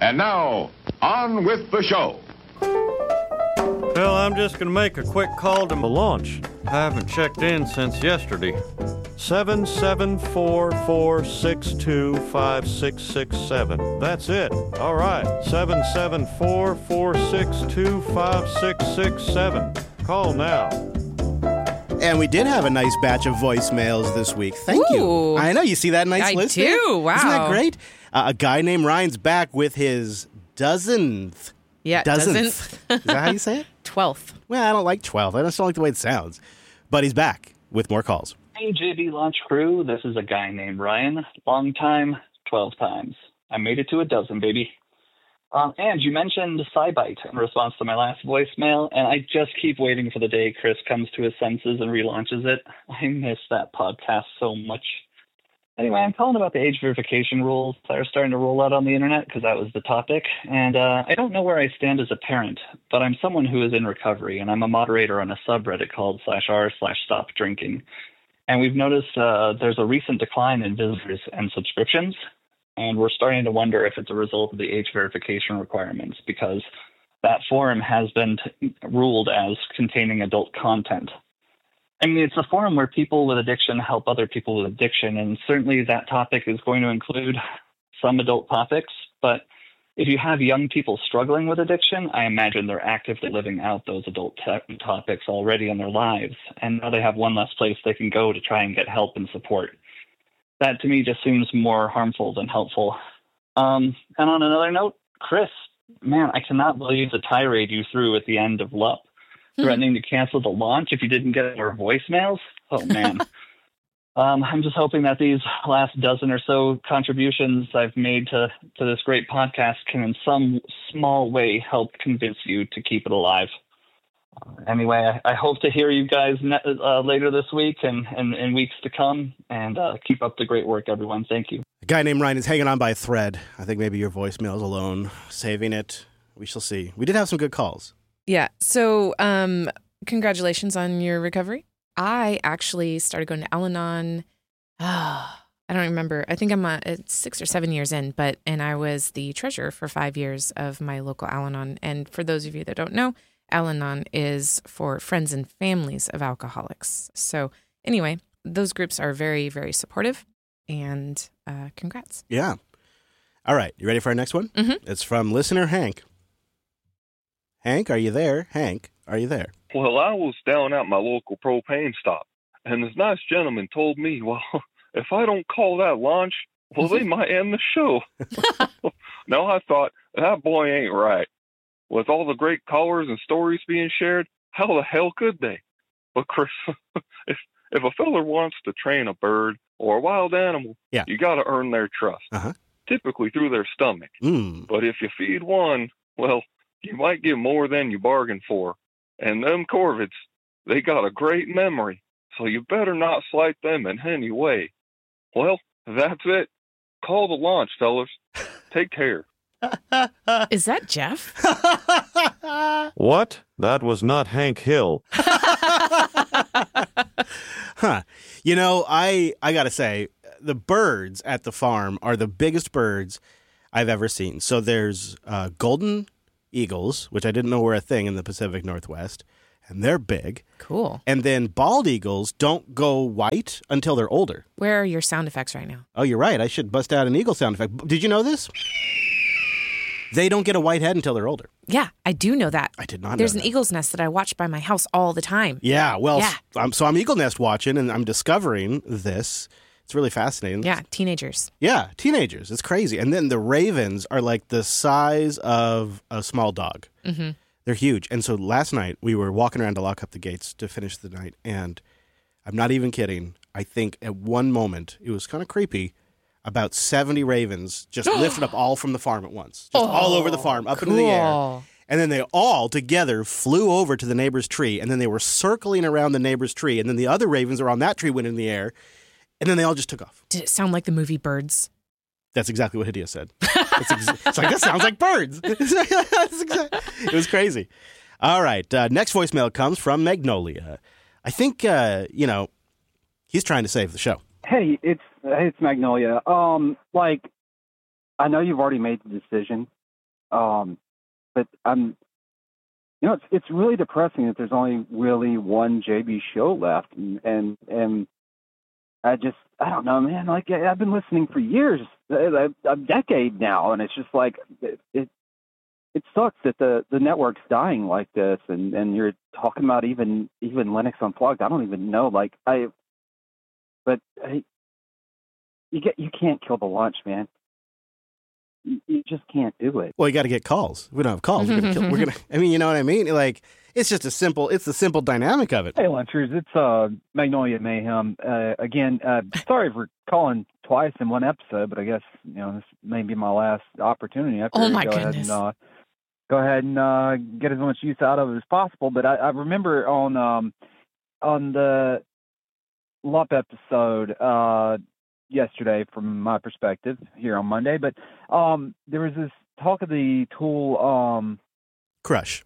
And now, on with the show. Well, I'm just going to make a quick call to my launch. I haven't checked in since yesterday. 774-462-5667. That's it. All right. 774-462-5667. Call now. And we did have a nice batch of voicemails this week. Thank you. I know. You see that nice list? I do. Wow. Isn't that great? A guy named Ryan's back with his dozenth. Yeah, dozenth. Is that how you say it? 12th. Well, I don't like 12. I just don't like the way it sounds. But he's back with more calls. Hey, JB Launch Crew. This is a guy named Ryan. Long time, 12 times. I made it to a dozen, baby. And you mentioned SciBite in response to my last voicemail, and I just keep waiting for the day Chris comes to his senses and relaunches it. I miss that podcast so much. Anyway, I'm calling about the age verification rules that are starting to roll out on the internet because that was the topic. And I don't know where I stand as a parent, but I'm someone who is in recovery, and I'm a moderator on a subreddit called /r/stopdrinking. And we've noticed there's a recent decline in visitors and subscriptions, and we're starting to wonder if it's a result of the age verification requirements because that forum has been ruled as containing adult content. I mean, it's a forum where people with addiction help other people with addiction, and certainly that topic is going to include some adult topics. But if you have young people struggling with addiction, I imagine they're actively living out those adult topics already in their lives, and now they have one less place they can go to try and get help and support. That, to me, just seems more harmful than helpful. And on another note, Chris, man, I cannot believe the tirade you threw at the end of LUP. Threatening to cancel the launch if you didn't get our voicemails? Oh, man. I'm just hoping that these last dozen or so contributions I've made to this great podcast can in some small way help convince you to keep it alive. Anyway, I hope to hear you guys later this week and in weeks to come, and keep up the great work, everyone. Thank you. A guy named Ryan is hanging on by a thread. I think maybe your voicemails alone saving it. We shall see. We did have some good calls. Yeah. So, congratulations on your recovery. I actually started going to Al-Anon. I don't remember. I think I'm 6 or 7 years in, and I was the treasurer for 5 years of my local Al-Anon. And for those of you that don't know, Al-Anon is for friends and families of alcoholics. So anyway, those groups are very, very supportive, and congrats. Yeah. All right. You ready for our next one? Mm-hmm. It's from listener Hank. Hank, are you there? Hank, are you there? Well, I was down at my local propane stop, and this nice gentleman told me, well, if I don't call that launch, well, they might end the show. Now, I thought, that boy ain't right. With all the great callers and stories being shared, how the hell could they? But, Chris, if a feller wants to train a bird or a wild animal, you got to earn their trust, typically through their stomach. But if you feed one, well, you might get more than you bargained for. And them corvids, they got a great memory, so you better not slight them in any way. Well, that's it. Call the launch, fellas. Take care. Is that Jeff? What? That was not Hank Hill. You know, I got to say, the birds at the farm are the biggest birds I've ever seen. So there's golden eagles, which I didn't know were a thing in the Pacific Northwest, and they're big. Cool. And then bald eagles don't go white until they're older. Where are your sound effects right now? Oh, you're right. I should bust out an eagle sound effect. Did you know this? They don't get a white head until they're older. Yeah, I do know that. I did not know There's that. an eagle's nest that I watch by my house all the time. Yeah, well, so I'm eagle nest watching, and I'm discovering this. It's really fascinating. Yeah, teenagers. Yeah, teenagers. It's crazy. And then the ravens are like the size of a small dog. Mm-hmm. They're huge. And so last night we were walking around to lock up the gates to finish the night. And I'm not even kidding. I think at one moment, it was kind of creepy, about 70 ravens just lifted up all from the farm at once. Just all over the farm, up into the air. And then they all together flew over to the neighbor's tree. And then they were circling around the neighbor's tree. And then the other ravens around that tree went in the air. And then they all just took off. Did it sound like the movie Birds? That's exactly what Hideo said. It's like, that sounds like birds. It was crazy. All right. Next voicemail comes from Magnolia. I think, he's trying to save the show. Hey, it's Magnolia. I know you've already made the decision But it's really depressing that there's only really one JB show left, and I don't know, man. Like I've been listening for years, a decade now, and it's just like it sucks that the network's dying like this, and you're talking about even Linux Unplugged. I don't even know, you can't kill the launch, man. You just can't do it. Well, you got to get calls. We don't have calls. We're gonna. I mean, you know what I mean? Like, it's just the simple dynamic of it. Hey, Lunchers, it's Magnolia Mayhem again. Sorry for calling twice in one episode, but I guess this may be my last opportunity. Oh my goodness! Go ahead and get as much use out of it as possible. But I remember on the LUP episode yesterday, from my perspective here on Monday, but there was this talk of the tool Crush,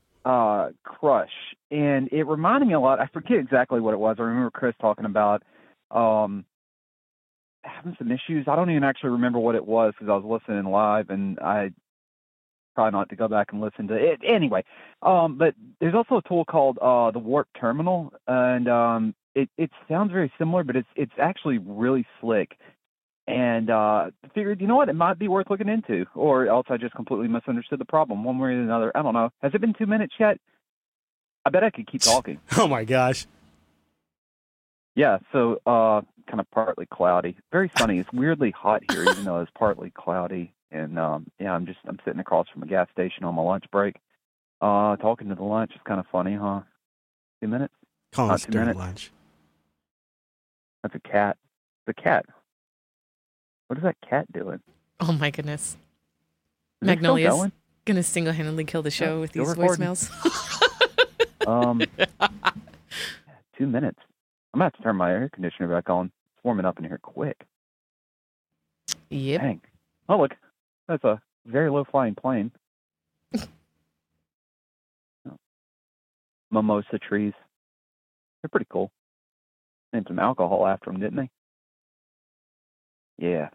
and it reminded me a lot. I forget exactly what it was. I remember Chris talking about having some issues. I don't even actually remember what it was because I was listening live, and I try not to go back and listen to it anyway. But there's also a tool called the Warp Terminal, and it sounds very similar, but it's actually really slick. And figured, it might be worth looking into, or else I just completely misunderstood the problem one way or another. I don't know. Has it been 2 minutes yet? I bet I could keep talking. Oh my gosh. Yeah, so kind of partly cloudy. Very sunny. It's weirdly hot here, even though it's partly cloudy. And I'm sitting across from a gas station on my lunch break. Talking to the lunch is kind of funny, huh? 2 minutes? Calling us 2 during minutes. lunch. That's a cat. The cat. What is that cat doing? Oh my goodness. Is it still Magnolia's going? gonna single-handedly kill the show with still these recording. voicemails. 2 minutes. I'm gonna have to turn my air conditioner back on. It's warming up in here quick. Yep. Dang. Oh look, that's a very low flying plane. Mimosa trees. They're pretty cool. Named some alcohol after them, didn't they? Yeah.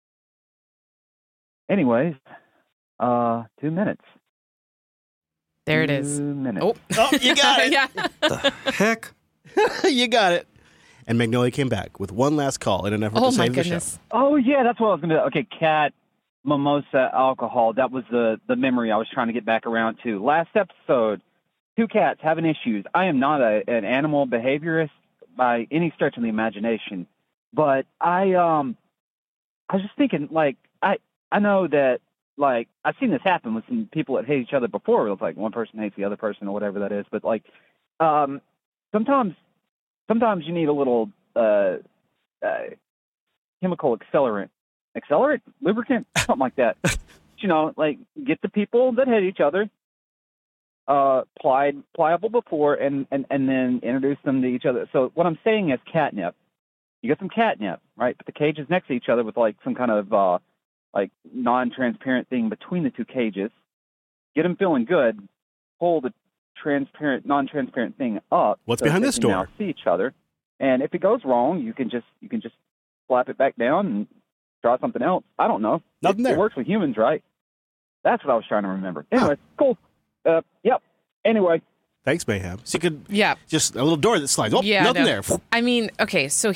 Anyways, 2 minutes. There it is. 2 minutes. Oh, you got it. Yeah. The heck? You got it. And Magnolia came back with one last call in an effort Oh to my save the show. goodness. Oh yeah, that's what I was gonna do. Okay, cat, mimosa, alcohol. That was the memory I was trying to get back around to. Last episode, 2 cats having issues. I am not an animal behaviorist by any stretch of the imagination, but I was just thinking, like, I know that, like, I've seen this happen with some people that hate each other before. It's like one person hates the other person or whatever that is. But, like, sometimes you need a little chemical accelerant, lubricant, something like that. Like, get the people that hate each other pliable before, and then introduce them to each other. So what I'm saying is catnip. You get some catnip, right? Put the cages next to each other with like some kind of like non-transparent thing between the 2 cages. Get them feeling good. Pull the non-transparent thing up. What's so behind they this can door? now see each other. And if it goes wrong, you can just slap it back down and try something else. I don't know. Nothing there. It works with humans, right? That's what I was trying to remember. Anyway, cool. Yep. Anyway. Thanks, Mayhem. So you could Yeah. just a little door that slides. Oh, Yeah, nothing no. there. I mean, okay, so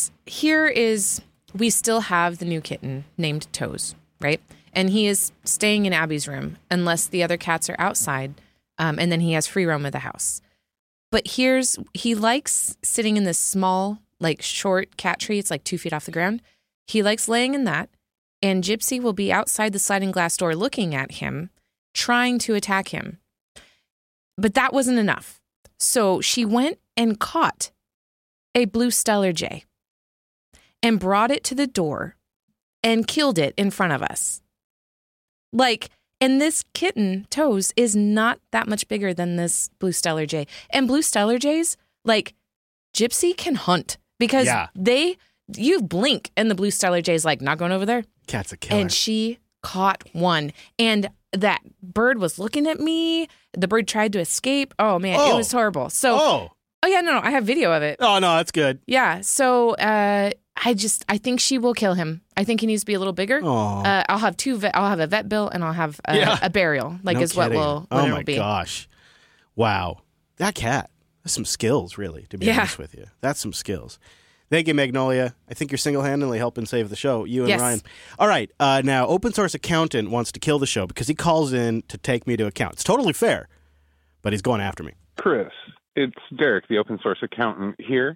we still have the new kitten named Toes, right? And he is staying in Abby's room unless the other cats are outside, and then he has free roam of the house. But he likes sitting in this small, like, short cat tree. It's like 2 feet off the ground. He likes laying in that, and Gypsy will be outside the sliding glass door looking at him, trying to attack him. But that wasn't enough. So she went and caught a blue Stellar Jay and brought it to the door and killed it in front of us. Like, and this kitten, Toes, is not that much bigger than this blue Stellar Jay. And blue Stellar Jays, like, Gypsy can hunt because you blink and the blue Stellar Jay's like, not going over there. Cat's a killer. And she caught one. And that bird was looking at me. The bird tried to escape. Oh, man, it was horrible. So, Oh, yeah, no, I have video of it. no, that's good. Yeah. So I think she will kill him. I think he needs to be a little bigger. Aw. I'll have I'll have a vet bill and I'll have a burial. Like No is what kidding. what Oh it'll my be. gosh. Wow. That cat. That's some skills, really, to be Yeah. honest with you. That's some skills. Thank you, Magnolia. I think you're single-handedly helping save the show, you and Yes. Ryan. All right. Now, Open Source Accountant wants to kill the show because he calls in to take me to account. It's totally fair, but he's going after me. Chris, it's Derek, the open source accountant here.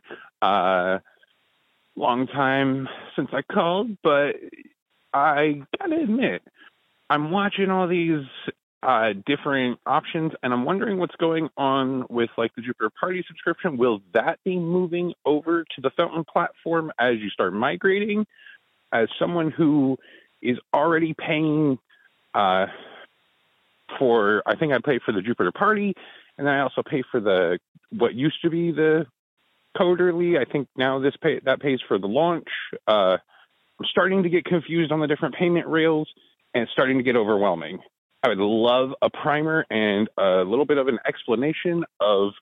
Long time since I called, but I gotta admit, I'm watching all these different options, and I'm wondering what's going on with like the Jupiter Party subscription. Will that be moving over to the Fountain platform as you start migrating? As someone who is already paying for, I think I pay for the Jupiter Party, and then I also pay for the what used to be the Coderly. I think now that pays for the launch. I'm starting to get confused on the different payment rails, and it's starting to get overwhelming. I would love a primer and a little bit of an explanation of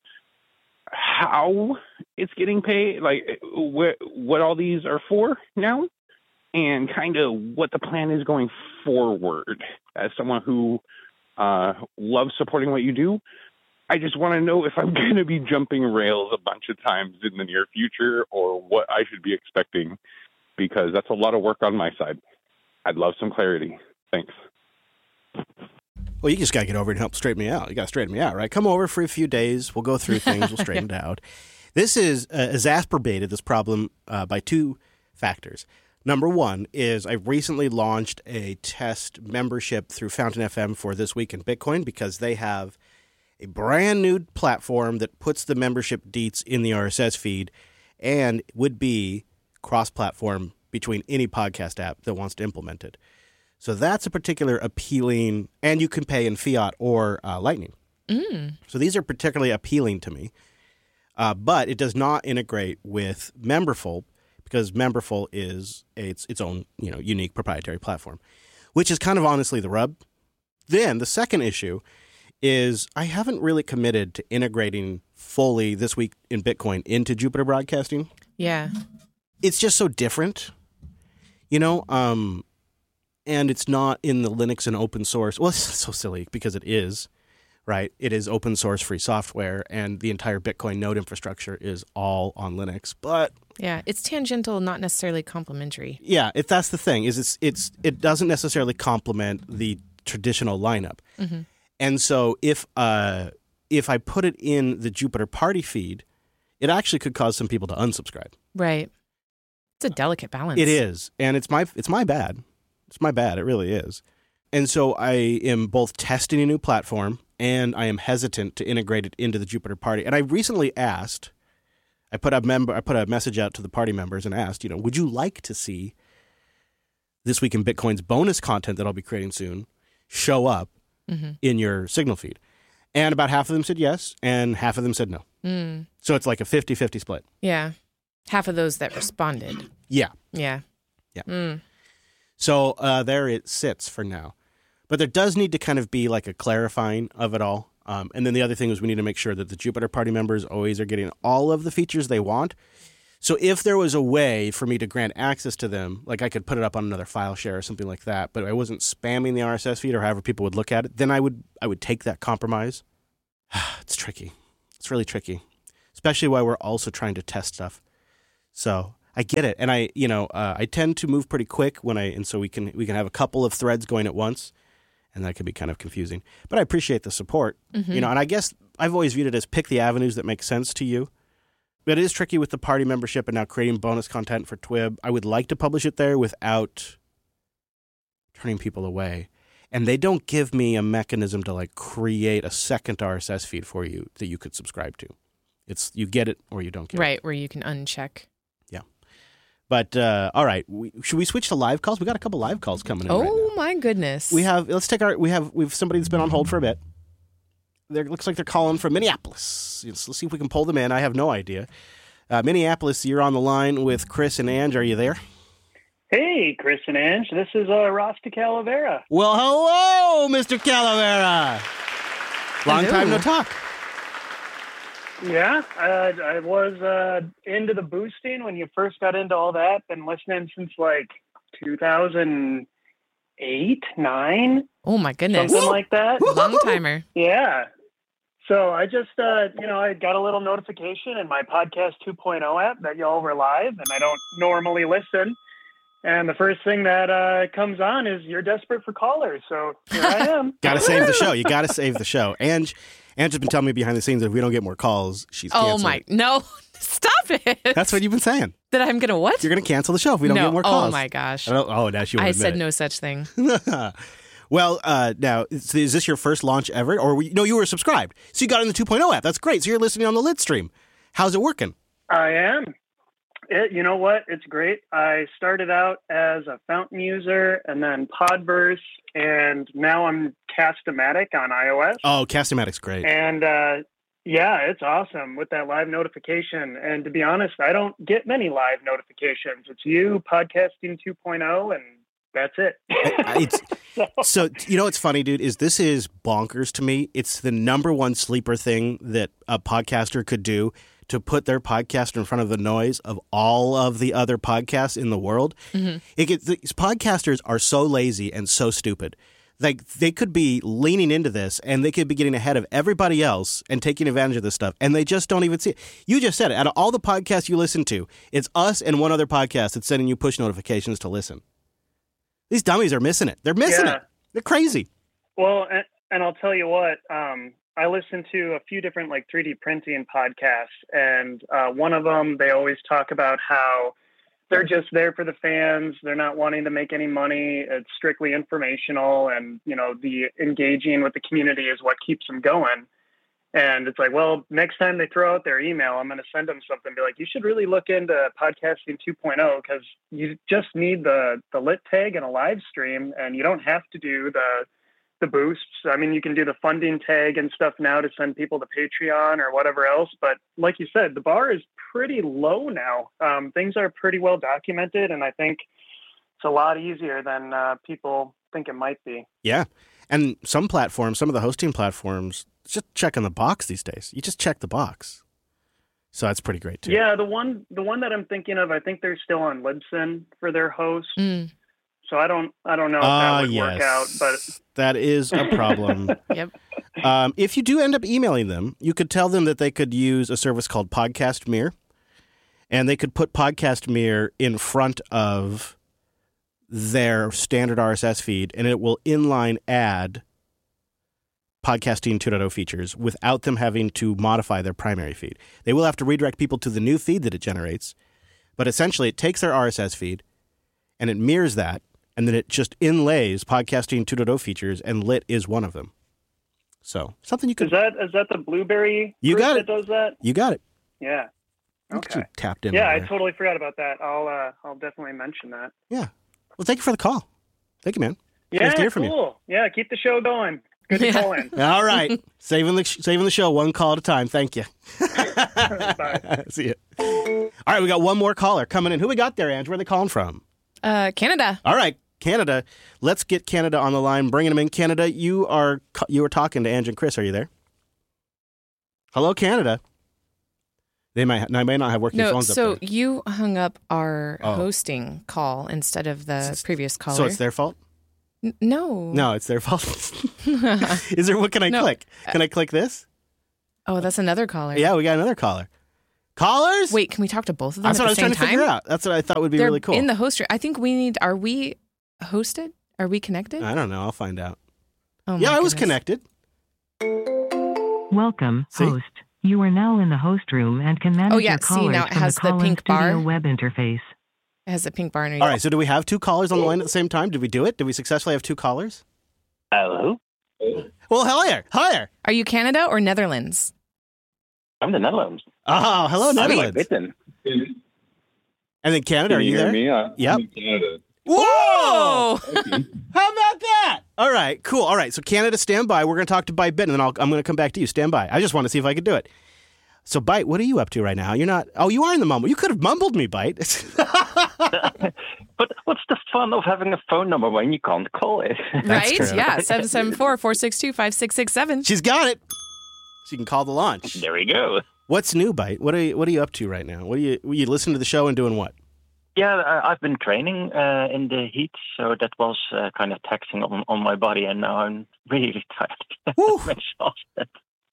how it's getting paid, like what all these are for now, and kind of what the plan is going forward. As someone who loves supporting what you do, I just want to know if I'm going to be jumping rails a bunch of times in the near future or what I should be expecting, because that's a lot of work on my side. I'd love some clarity. Thanks. Well, you just got to get over it and help straighten me out. You got to straighten me out, right? Come over for a few days. We'll go through things. We'll straighten it out. This is exacerbated, this problem, by two factors. Number one is I recently launched a test membership through Fountain FM for This Week in Bitcoin because they have a brand new platform that puts the membership deets in the RSS feed and would be cross-platform between any podcast app that wants to implement it. So that's a particular appealing, and you can pay in fiat or Lightning. So these are particularly appealing to me, but it does not integrate with Memberful because Memberful is its own unique proprietary platform, which is kind of honestly the rub. Then the second issue is I haven't really committed to integrating fully This Week in Bitcoin into Jupiter Broadcasting. Yeah. It's just so different, and it's not in the Linux and open source. Well, it's so silly because it is, right? It is open source free software, and the entire Bitcoin node infrastructure is all on Linux. But yeah, it's tangential, not necessarily complementary. yeah, that's the thing is it doesn't necessarily complement the traditional lineup. Mm-hmm. And so if I put it in the Jupiter Party feed, it actually could cause some people to unsubscribe. Right. It's a delicate balance. It is, and it's my bad. It's my bad. It really is. And so I am both testing a new platform and I am hesitant to integrate it into the Jupiter Party. And I recently asked, I put a message out to the party members and asked, would you like to see This Week in Bitcoin's bonus content that I'll be creating soon show up in your signal feed? And about half of them said yes, and half of them said no. So it's like a 50-50 split. Yeah. Half of those that responded. Yeah. Yeah. So there it sits for now. But there does need to kind of be like a clarifying of it all. And then the other thing is we need to make sure that the Jupiter Party members always are getting all of the features they want. So if there was a way for me to grant access to them, like I could put it up on another file share or something like that, but I wasn't spamming the RSS feed or however people would look at it, then I would take that compromise. It's tricky. It's really tricky, especially while we're also trying to test stuff. So I get it, and I tend to move pretty quick so we can have a couple of threads going at once, and that can be kind of confusing. But I appreciate the support, and I guess I've always viewed it as pick the avenues that make sense to you. But it is tricky with the party membership and now creating bonus content for Twib. I would like to publish it there without turning people away. And they don't give me a mechanism to like create a second RSS feed for you that you could subscribe to. It's you get it or you don't get it. Right, where you can uncheck. Yeah. But all right, should we switch to live calls? We got a couple live calls coming in. Oh my goodness. We have somebody that's been on hold for a bit. Looks like they're calling from Minneapolis. Let's see if we can pull them in. I have no idea. Minneapolis, you're on the line with Chris and Ange. Are you there? Hey, Chris and Ange. This is Ross de Calavera. Well, hello, Mr. Calavera. Long time no talk. Yeah, I was into the boosting when you first got into all that. Been listening since like 2008, 9. Oh my goodness. Something like that. Long timer. Yeah. So I just, I got a little notification in my Podcast 2.0 app that y'all were live, and I don't normally listen. And the first thing that comes on is you're desperate for callers. So here I am. Got to save the show. You got to save the show. Ange has been telling me behind the scenes that if we don't get more calls, she's canceling. No, stop it. That's what you've been saying. That I'm going to what? You're going to cancel the show if we don't get more calls. Oh my gosh. Now she won't I admit said it. no such thing. Well, now, is this your first launch ever? Or you were subscribed. So you got in the 2.0 app. That's great. So you're listening on the Lit stream. How's it working? I am. You know what? It's great. I started out as a Fountain user and then Podverse, and now I'm Cast-O-Matic on iOS. Oh, Cast-O-Matic's great. And yeah, it's awesome with that live notification. And to be honest, I don't get many live notifications. It's you, Podcasting 2.0, and that's it. So, you know what's funny, dude, is this is bonkers to me. It's the number one sleeper thing that a podcaster could do, to put their podcast in front of the noise of all of the other podcasts in the world. Mm-hmm. These podcasters are so lazy and so stupid. Like, they could be leaning into this and they could be getting ahead of everybody else and taking advantage of this stuff, and they just don't even see it. You just said it. Out of all the podcasts you listen to, it's us and one other podcast that's sending you push notifications to listen. These dummies are missing it. They're missing it. They're crazy. Well, and I'll tell you what, I listen to a few different 3D printing podcasts, and one of them, they always talk about how they're just there for the fans. They're not wanting to make any money. It's strictly informational, and the engaging with the community is what keeps them going. And it's like, well, next time they throw out their email, I'm going to send them something. Be like, you should really look into Podcasting 2.0, because you just need the lit tag and a live stream, and you don't have to do the boosts. I mean, you can do the funding tag and stuff now to send people to Patreon or whatever else. But like you said, the bar is pretty low now. Things are pretty well documented, and I think it's a lot easier than people think it might be. Yeah. And some platforms, some of the hosting platforms, just checking the box these days. You just check the box. So that's pretty great too. Yeah, the one that I'm thinking of, I think they're still on Libsyn for their host. So I don't know if that would work out, but that is a problem. Yep. If you do end up emailing them, you could tell them that they could use a service called Podcast Mirror, and they could put Podcast Mirror in front of their standard RSS feed, and it will inline add Podcasting 2.0 features without them having to modify their primary feed. They will have to redirect people to the new feed that it generates, but essentially it takes their RSS feed and it mirrors that, and then it just inlays Podcasting 2.0 features, and Lit is one of them. So something you could... Is that the Blueberry you got it. that does that? You got it. Yeah. Okay. Tapped in. Yeah, I totally forgot about that. I'll definitely mention that. Yeah. Well, thank you for the call. Thank you, man. Yeah, nice to hear from cool. Yeah, keep the show going. Good to call in. All right. saving the show one call at a time. Thank you. Bye. See you. All right, we got one more caller coming in. Who we got there, Ange? Where are they calling from? Canada. All right, Canada. Let's get Canada on the line. Bringing them in. Canada, you were talking to Ange and Chris. Are you there? Hello, Canada. They may not have working phones up there. So you hung up our hosting call instead of the previous caller. So it's their fault? No. No, it's their fault. Is there? What can I click? Can I click this? Oh, that's another caller. Yeah, we got another caller. Callers? Wait, can we talk to both of them That's at what the I same was trying time? to figure out. That's what I thought would be They're really cool. in the host. I think we need. Are we hosted? Are we connected? I don't know. I'll find out. Oh, yeah, my I was goodness. connected. Welcome, host. You are now in the host room and can manage your callers now it from has the the call-in pink studio bar. web interface. It has a pink bar. All right, so do we have two callers on the line at the same time? Did we do it? Did we successfully have two callers? Hello? Well, hi. Are you Canada or Netherlands? I'm the Netherlands. Oh, hello, Netherlands. And then Canada, are you there? Me? Yep. I'm in Canada. Whoa! How about that? All right, cool. All right, so Canada, stand by. We're going to talk to Bite Bit, and then I'm going to come back to you. Stand by. I just want to see if I could do it. So, Bite, what are you up to right now? You're not... Oh, you are in the mumble. You could have mumbled me, Bite. But what's the fun of having a phone number when you can't call it? Right? Yeah, 774-462-5667. She's got it. She can call the launch. There we go. What's new, Bite? What are you up to right now? You listening to the show and doing what? Yeah, I've been training in the heat, so that was kind of taxing on my body, and now I'm really tired. I'm exhausted.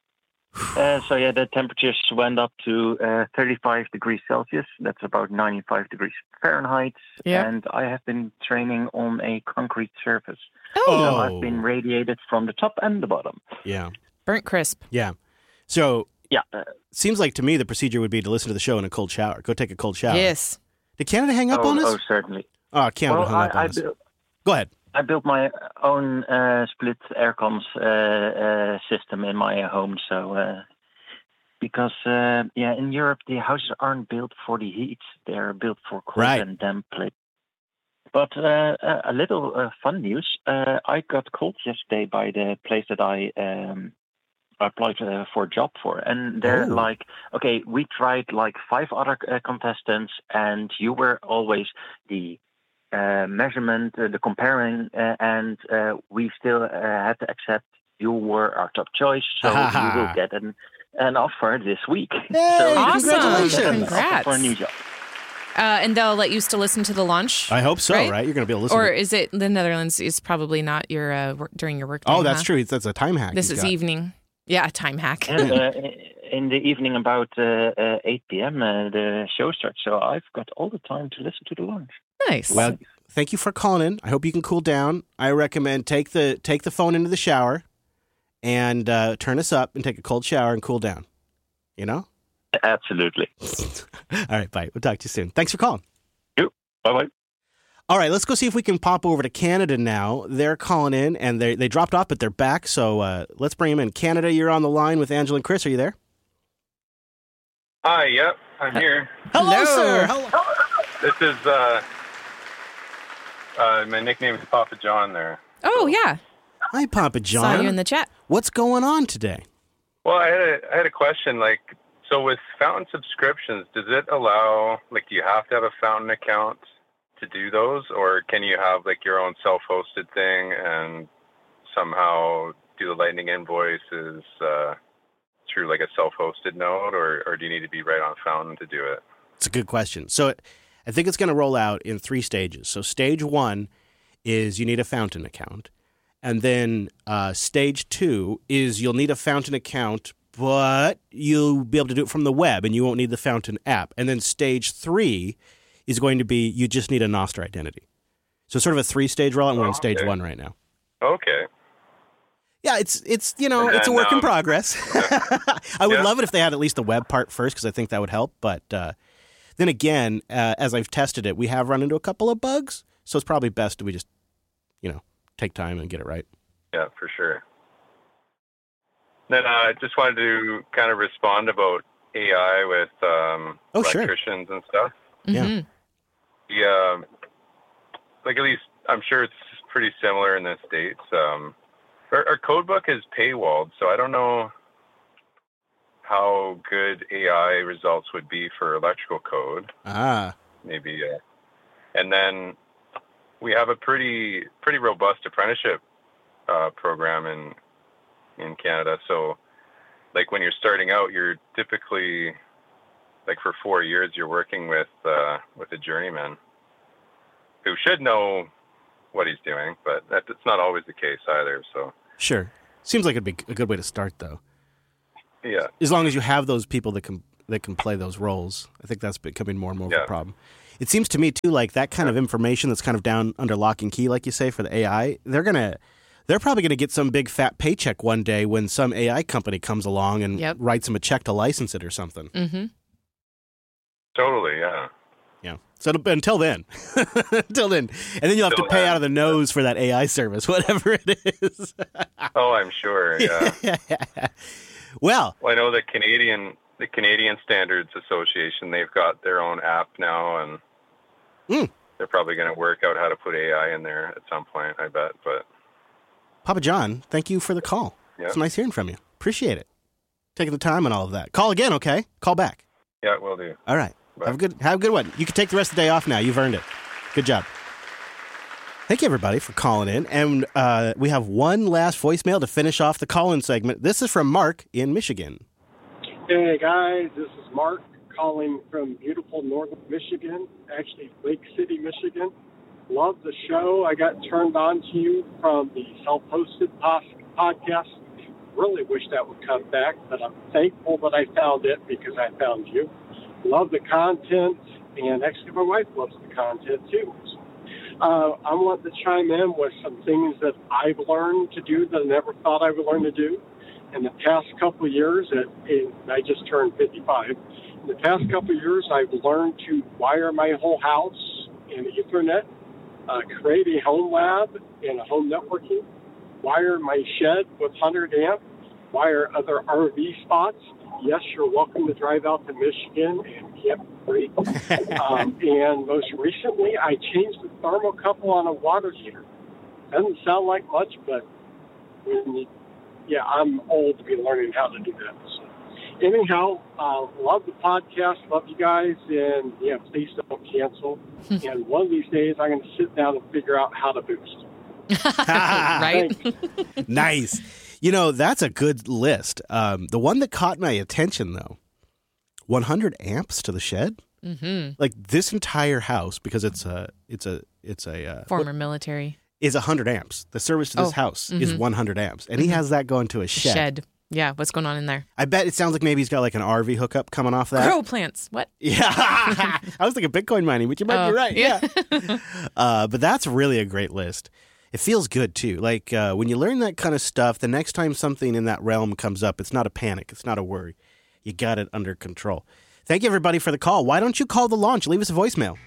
The temperatures went up to 35 degrees Celsius. That's about 95 degrees Fahrenheit. Yeah. And I have been training on a concrete surface. Oh. So I've been radiated from the top and the bottom. Yeah. Burnt crisp. Yeah. So, yeah. Seems like to me the procedure would be to listen to the show in a cold shower. Go take a cold shower. Yes. Did Canada hang up on us? Oh, certainly. Oh, Canada hung up on us. Go ahead. I built my own split air comms system in my home. So, because in Europe the houses aren't built for the heat; they're built for cold and damp place. But a little fun news: I got called yesterday by the place that I applied for a job for, and they're like, "Okay, we tried like 5 other contestants, and you were always the." Measurement, the comparing, and we still had to accept you were our top choice, so you will get an offer this week. Hey, so awesome! Congratulations! Congrats! For a new job. And they'll let you still listen to the launch. I hope so. Right? You're going to be able to listen. Or is it the Netherlands? Is probably not your during your work. Oh, that's true. That's a time hack. This is evening. Yeah, a time hack. And in the evening, about 8 p.m., the show starts. So I've got all the time to listen to the launch. Nice. Well, thank you for calling in. I hope you can cool down. I recommend take the phone into the shower and turn us up and take a cold shower and cool down. You know? Absolutely. All right, bye. We'll talk to you soon. Thanks for calling. Yep. Bye-bye. All right, let's go see if we can pop over to Canada now. They're calling in, and they dropped off, but they're back, so let's bring them in. Canada, you're on the line with Angela and Chris. Are you there? Hi, yep, I'm here. Hello, sir. Hello. This is, my nickname is Papa John there. Oh, yeah. Hi, Papa John. Saw you in the chat. What's going on today? Well, I had a question, so with fountain subscriptions, does it allow, do you have to have a fountain account to do those, or can you have, your own self-hosted thing and somehow do the Lightning invoices through, a self-hosted node, or do you need to be right on fountain to do it? It's a good question. So I think it's going to roll out in 3 stages. So stage 1 is you need a fountain account. And then stage 2 is you'll need a fountain account, but you'll be able to do it from the web and you won't need the fountain app. And then stage 3 is going to be you just need a Nostr identity. So sort of a 3-stage rollout, and we're on stage 1 right now. Okay. Yeah, it's a work in progress. I would love it if they had at least the web part first, because I think that would help. But then again, as I've tested it, we have run into a couple of bugs. So it's probably best that we just, take time and get it right. Yeah, for sure. Then I just wanted to kind of respond about AI with electricians and stuff. Yeah. Yeah. At least I'm sure it's pretty similar in the States. Our code book is paywalled, so I don't know how good AI results would be for electrical code. Maybe. And then we have a pretty robust apprenticeship program in Canada. So, when you're starting out, you're typically for 4 years, you're working with a journeyman who should know what he's doing, but that's not always the case either. So sure, seems like it'd be a good way to start, though. Yeah, as long as you have those people that can play those roles, I think that's becoming more and more of a problem. It seems to me too that kind of information that's kind of down under lock and key, like you say, for the AI. They're probably gonna get some big fat paycheck one day when some AI company comes along and writes them a check to license it or something. Mm-hmm. Totally, yeah. Yeah. So until then, and then you'll have to pay out of the nose for that AI service, whatever it is. Oh, I'm sure. Yeah. Well, I know the Canadian Standards Association. They've got their own app now, and they're probably going to work out how to put AI in there at some point, I bet. But Papa John, thank you for the call. Yeah. It's nice hearing from you. Appreciate it. Taking the time and all of that. Call again, okay? Call back. Yeah, will do. All right. Bye. Have a good one. You can take the rest of the day off now. You've earned it. Good job. Thank you, everybody, for calling in. And we have one last voicemail to finish off the call-in segment. This is from Mark in Michigan. Hey guys, this is Mark calling from beautiful northern Michigan, actually Lake City, Michigan. Love the show. I got turned on to you from the self-hosted podcast. Really wish that would come back, but I'm thankful that I found it because I found you. Love the content, and actually my wife loves the content too. I want to chime in with some things that I've learned to do that I never thought I would learn to do. In the past couple of years, I just turned 55. In the past couple of years, I've learned to wire my whole house in Ethernet, create a home lab and a home networking, wire my shed with 100 amp, wire other RV spots. Yes, you're welcome to drive out to Michigan and camp free. And most recently, I changed the thermocouple on a water heater. Doesn't sound like much, but I'm old to be learning how to do that. So, anyhow, love the podcast, love you guys, and please don't cancel. And one of these days, I'm going to sit down and figure out how to boost. Right? Nice. You know, that's a good list. The one that caught my attention, though, 100 amps to the shed. Mm-hmm. Like this entire house, because it's a former military, is 100 amps. The service to this house is 100 amps, and he has that going to a shed. Yeah, what's going on in there? I bet it sounds like maybe he's got like an RV hookup coming off that. Grow plants. What? Yeah. I was thinking Bitcoin mining, but you might be right. Yeah. But that's really a great list. It feels good, too. Like when you learn that kind of stuff, the next time something in that realm comes up, it's not a panic. It's not a worry. You got it under control. Thank you, everybody, for the call. Why don't you call the launch? Leave us a voicemail.